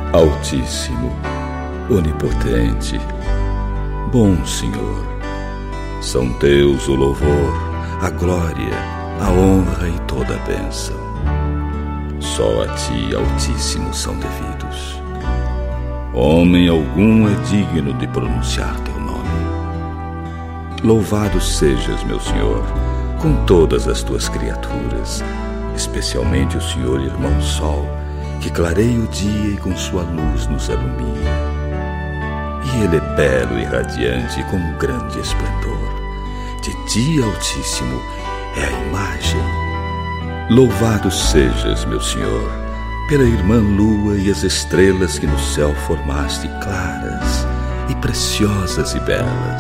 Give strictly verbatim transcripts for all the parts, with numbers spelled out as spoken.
Altíssimo, onipotente, bom Senhor, são teus o louvor, a glória, a honra e toda a bênção. Só a ti, Altíssimo, são devidos. Homem algum é digno de pronunciar teu nome. Louvado sejas, meu Senhor, com todas as tuas criaturas, especialmente o Senhor Irmão Sol, que clareia o dia e com sua luz nos alumia. E ele é belo e radiante com um grande esplendor. De ti, Altíssimo, é a imagem. Louvado sejas, meu Senhor, pela irmã lua e as estrelas que no céu formaste claras e preciosas e belas.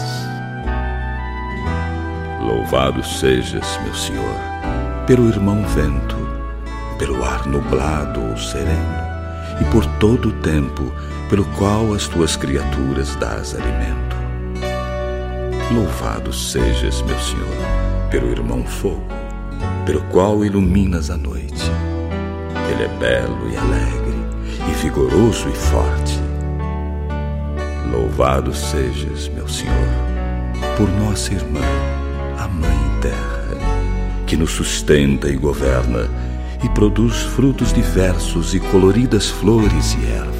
Louvado sejas, meu Senhor, pelo irmão vento, pelo ar nublado ou sereno, e por todo o tempo pelo qual as tuas criaturas dás alimento. Louvado sejas, meu Senhor, pelo irmão fogo, pelo qual iluminas a noite. Ele é belo e alegre, e vigoroso e forte. Louvado sejas, meu Senhor, por nossa irmã, a Mãe Terra, que nos sustenta e governa, e produz frutos diversos e coloridas flores e ervas.